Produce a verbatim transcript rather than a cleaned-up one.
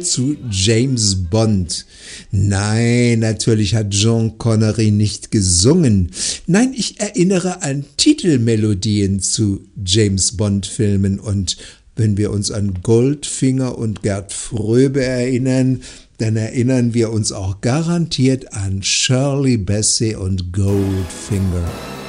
zu James Bond. Nein, natürlich hat Sean Connery nicht gesungen. Nein, ich erinnere an Titelmelodien zu James Bond-Filmen, und wenn wir uns an Goldfinger und Gerd Fröbe erinnern, dann erinnern wir uns auch garantiert an Shirley Bassey und Goldfinger.